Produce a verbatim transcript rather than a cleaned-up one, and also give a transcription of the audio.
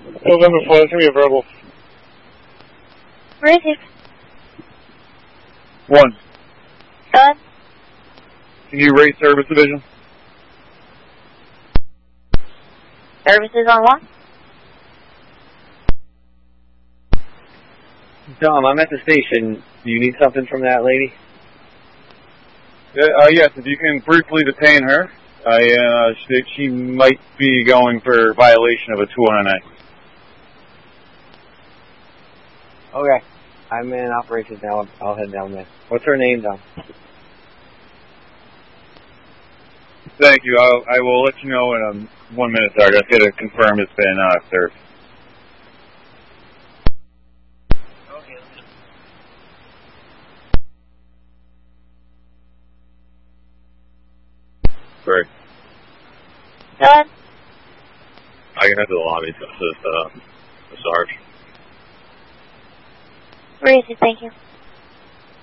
November four, that's going to be a verbal. Where is he? One. Done. Can you rate service division? Services on one? Dom, I'm at the station. Do you need something from that lady? Yeah, uh, yes, if you can briefly detain her. I, uh, she, she might be going for violation of a two one nine. Okay. I'm in operations now. I'll head down there. What's her name, Dom? Thank you. I'll, I will let you know in um, one minute, sir. I just got to confirm it's been uh, served. Great. Done. I can head to the lobby to assist uh, the Sarge. Where is he? Thank you.